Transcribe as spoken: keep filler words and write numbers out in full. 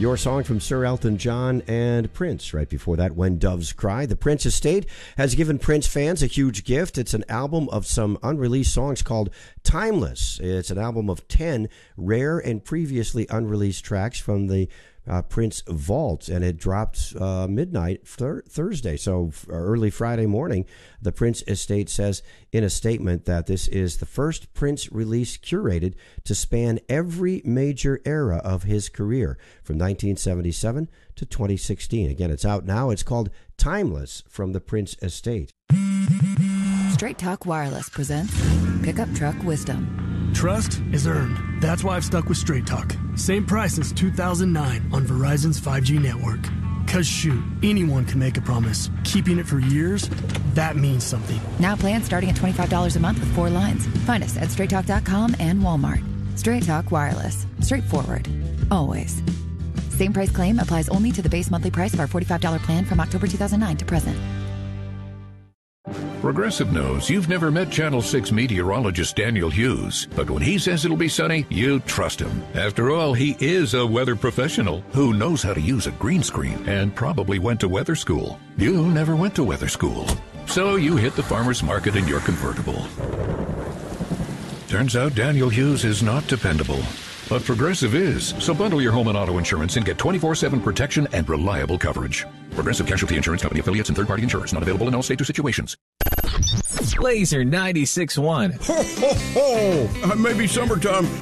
Your song from Sir Elton John and Prince. Right before that, When Doves Cry. The Prince Estate has given Prince fans a huge gift. It's an album of some unreleased songs called Timeless. It's an album of ten rare and previously unreleased tracks from the Uh, Prince Vault, and it dropped uh, midnight thir- Thursday, so f- early Friday morning. The Prince Estate says in a statement that this is the first Prince release curated to span every major era of his career, from nineteen seventy-seven to twenty sixteen. Again, it's out now. It's called Timeless from the Prince Estate. Straight Talk Wireless presents Pickup Truck Wisdom. Trust is earned. That's why I've stuck with Straight Talk. Same price since two thousand nine on Verizon's five G network. Cause shoot, anyone can make a promise. Keeping it for years, that means something. Now plans starting at twenty-five dollars a month with four lines. Find us at straight talk dot com and Walmart. Straight Talk Wireless. Straightforward. Always. Same price claim applies only to the base monthly price of our forty-five dollars plan from October two thousand nine to present. Progressive knows you've never met Channel six meteorologist Daniel Hughes, but when he says it'll be sunny, you trust him. After all, he is a weather professional who knows how to use a green screen and probably went to weather school. You never went to weather school, so you hit the farmer's market in your convertible. Turns out Daniel Hughes is not dependable, but Progressive is. So bundle your home and auto insurance and get twenty-four seven protection and reliable coverage. Progressive Casualty Insurance Company affiliates and third-party insurers. Not available in all states or situations. Laser ninety-six point one. Ho, ho, ho! Uh, maybe summertime